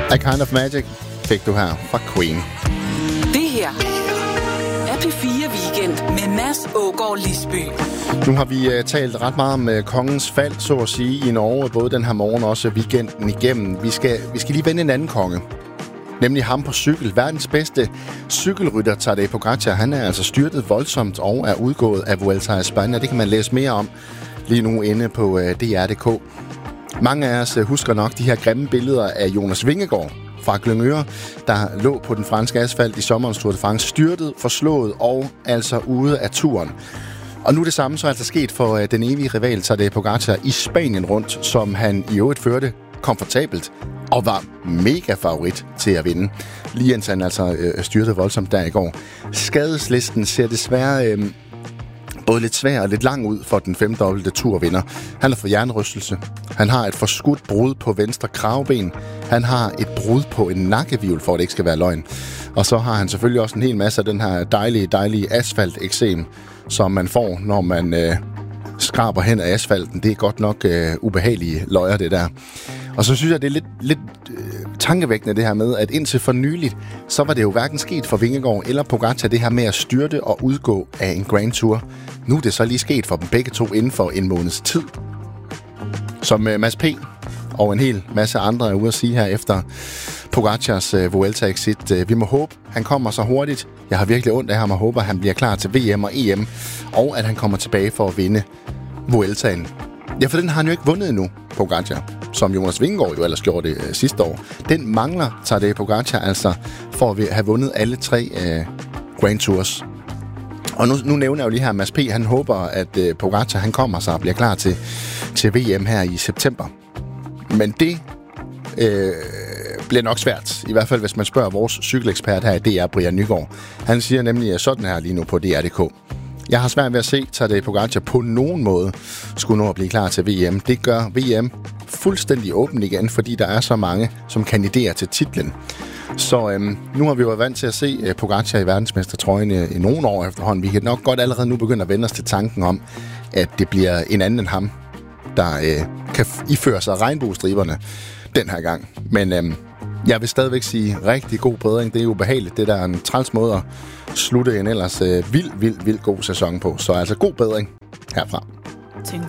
A Kind of Magic fik du her fra Queen. Det her er P4 Weekend med Mads Ågaard Lisby. Nu har vi talt ret meget om kongens fald, så at sige, i Norge, både den her morgen og også weekenden igennem. Vi skal lige vende en anden konge. Nemlig ham på cykel. Verdens bedste cykelrytter, Tadej Pogačar. Han er altså styrtet voldsomt og er udgået af Vuelta a España. Det kan man læse mere om lige nu inde på dr.dk. Mange af os husker nok de her grimme billeder af Jonas Vingegaard fra Glyngøre, der lå på den franske asfalt i sommerens Tour de France, styrtet, forslået og altså ude af turen. Og nu det samme så er altså sket for den evige rival Tadej Pogačar i Spanien rundt, som han i øvrigt førte komfortabelt og var mega favorit til at vinde. Lige indtil han altså styrtede voldsomt der i går. Skadeslisten ser desværre både lidt svær og lidt lang ud for den femdobbelte turvinder. Han har fået hjernerystelse. Han har et forskudt brud på venstre kravben. Han har et brud på en nakkehvirvel, for at det ikke skal være løgn. Og så har han selvfølgelig også en hel masse af den her dejlige asfalteksem, som man får, når man skraber hen af asfalten. Det er godt nok ubehagelige løjer, det der. Og så synes jeg, det er lidt tankevækkende det her med, at indtil for nyligt, så var det jo hverken sket for Vingegaard eller Pogačar det her med at styrte og udgå af en Grand Tour. Nu er det så lige sket for dem begge to inden for en måneds tid. Som Mads P. og en hel masse andre er ude at sige her efter Pogačars Vuelta-exit. Vi må håbe, han kommer så hurtigt. Jeg har virkelig ondt af ham og håber, han bliver klar til VM og EM, og at han kommer tilbage for at vinde Vueltaen. Ja, for den har han jo ikke vundet endnu, Pogačar, som Jonas Vingegaard jo ellers gjorde det sidste år. Den mangler Tadej Pogačar altså for at have vundet alle 3 Grand Tours. Og nu nævner jeg jo lige her, Mads P. han håber, at Pogačar han kommer sig og bliver klar til VM her i september. Men det bliver nok svært, i hvert fald hvis man spørger vores cykelekspert her i DR, Brian Nygaard. Han siger nemlig sådan her lige nu på DR.dk. Jeg har svært ved at se Tadej Pogačar på nogen måde skulle nå at blive klar til VM. Det gør VM fuldstændig åbent igen, fordi der er så mange, som kandiderer til titlen. Så nu har vi jo været vant til at se Pogačar i verdensmestertrøjen i nogle år efterhånden. Vi kan nok godt allerede nu begynde at vende os til tanken om, at det bliver en anden end ham, der kan iføre sig regnbuestriberne den her gang. Men jeg vil stadigvæk sige rigtig god bedring. Det er jo behageligt. Det der er en træls måde at slutte en ellers vild god sæson på. Så altså god bedring herfra.